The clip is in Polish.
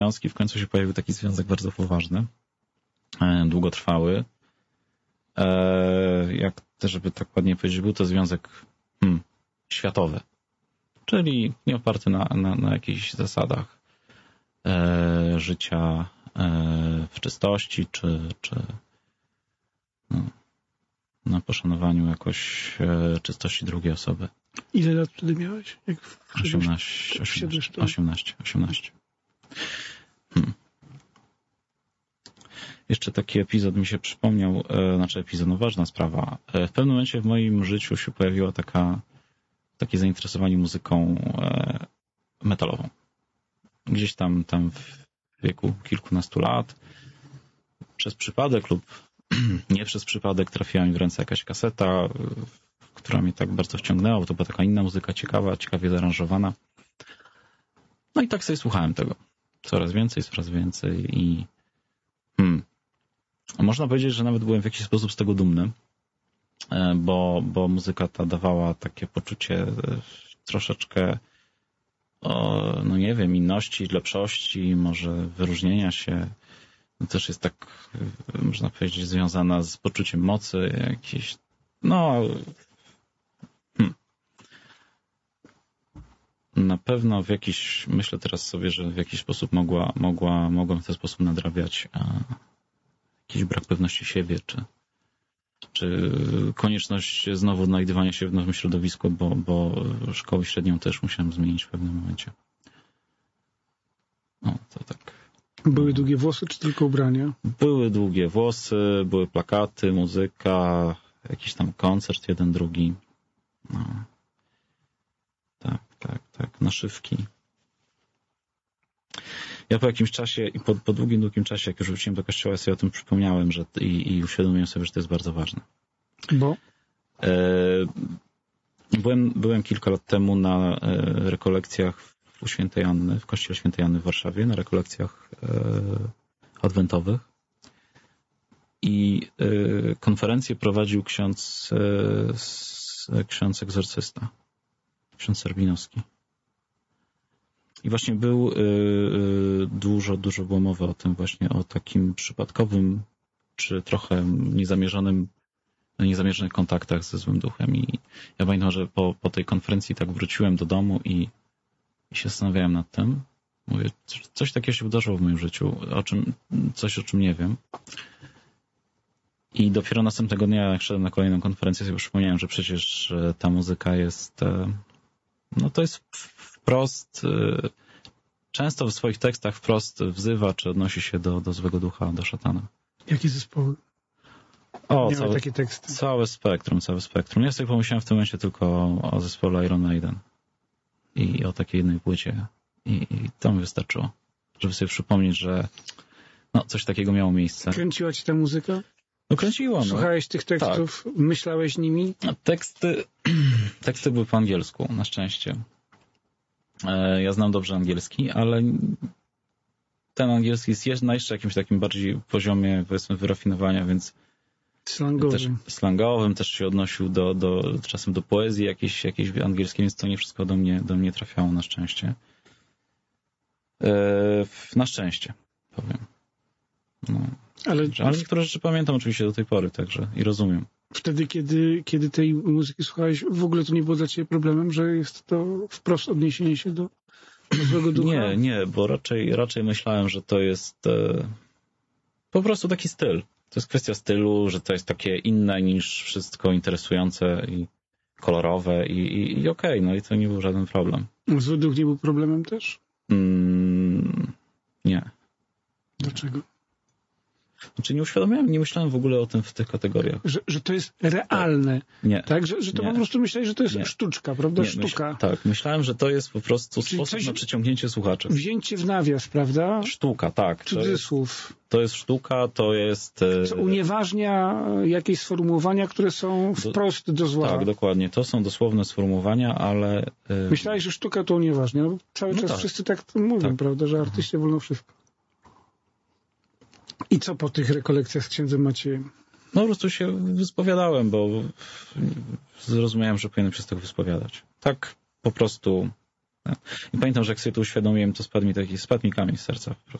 związki. W końcu się pojawił taki związek bardzo poważny, długotrwały. Jak też, żeby tak ładnie powiedzieć, był to związek światowy, czyli nie oparty na jakichś zasadach życia w czystości, czy na poszanowaniu jakoś czystości drugiej osoby. Ile lat wtedy miałeś? 18. Jeszcze taki epizod mi się przypomniał, ważna sprawa. W pewnym momencie w moim życiu się pojawiło takie zainteresowanie muzyką metalową. Gdzieś tam w wieku kilkunastu lat przez przypadek lub nie przez przypadek trafiła mi w ręce jakaś kaseta, która mnie tak bardzo wciągnęła, bo to była taka inna muzyka ciekawie zaaranżowana. No i tak sobie słuchałem tego. Coraz więcej i można powiedzieć, że nawet byłem w jakiś sposób z tego dumny, bo muzyka ta dawała takie poczucie troszeczkę inności, lepszości, może wyróżnienia się. Też jest tak, można powiedzieć, związana z poczuciem mocy jakiejś, na pewno myślę teraz sobie, że w jakiś sposób mogłem w ten sposób nadrabiać jakiś brak pewności siebie, czy konieczność znowu odnajdywania się w nowym środowisku, bo szkołę średnią też musiałem zmienić w pewnym momencie. To tak. Były długie włosy, czy tylko ubrania? Były długie włosy, były plakaty, muzyka, jakiś tam koncert, jeden, drugi. Tak, naszywki. Ja po jakimś czasie i po długim czasie, jak już wróciłem do kościoła, sobie o tym przypomniałem, i uświadomiłem sobie, że to jest bardzo ważne. Bo? Byłem kilka lat temu na rekolekcjach u Świętej Anny, w kościele Świętej Anny w Warszawie, na rekolekcjach adwentowych. I konferencję prowadził ksiądz egzorcysta, ksiądz Serbinowski. I właśnie dużo było mowy o tym właśnie, o takim przypadkowym, czy trochę niezamierzonych kontaktach ze złym duchem. I ja pamiętam, że po tej konferencji tak wróciłem do domu i się zastanawiałem nad tym. Mówię, coś takiego się wydarzyło w moim życiu, coś o czym nie wiem. I dopiero następnego dnia, jak szedłem na kolejną konferencję, sobie przypomniałem, że przecież ta muzyka jest, to jest wprost, często w swoich tekstach wprost wzywa, czy odnosi się do złego ducha, do szatana. Jakie zespoły? Miały takie teksty? Całe spektrum. Ja sobie pomyślałem w tym momencie tylko o zespole Iron Maiden i o takiej jednej płycie. I to mi wystarczyło, żeby sobie przypomnieć, że coś takiego miało miejsce. Kręciła ci ta muzyka? Kręciła. Słuchałeś tych tekstów? Tak. Myślałeś nimi? Teksty były po angielsku, na szczęście. Ja znam dobrze angielski, ale ten angielski jest na jeszcze jakimś takim bardziej poziomie, powiedzmy, wyrafinowania, więc slangowym też się odnosił czasem do poezji jakiejś angielskiej, więc to nie wszystko do mnie trafiało, na szczęście. Na szczęście, powiem. Ale niektóre rzeczy pamiętam oczywiście do tej pory, także i rozumiem. Wtedy, kiedy tej muzyki słuchałeś, w ogóle to nie było dla ciebie problemem, że jest to wprost odniesienie się do złego ducha? Nie, bo raczej myślałem, że to jest po prostu taki styl. To jest kwestia stylu, że to jest takie inne niż wszystko interesujące i kolorowe i okej, i to nie był żaden problem. Zły duch nie był problemem też? Nie. Dlaczego? Znaczy nie myślałem w ogóle o tym w tych kategoriach. Że to jest realne. Nie. Tak? Że to po prostu myślałeś, że to jest sztuczka, prawda? Sztuka. Myślałem, że to jest po prostu sposób na przyciągnięcie słuchaczy. Wzięcie w nawias, prawda? Sztuka, tak. Cudzysłów. To jest sztuka, to jest... Co unieważnia jakieś sformułowania, które są wprost do zła. Tak, dokładnie. To są dosłowne sformułowania, ale... Myślałeś, że sztuka to unieważnia. No, cały czas wszyscy tak mówią, prawda? Że artyście wolno wszystko. I co po tych rekolekcjach z księdzem Maciejem? Po prostu się wyspowiadałem, bo zrozumiałem, że powinienem się z tego wyspowiadać. Tak po prostu I pamiętam, że jak sobie to uświadomiłem, to spadł mi kamień z serca po prostu.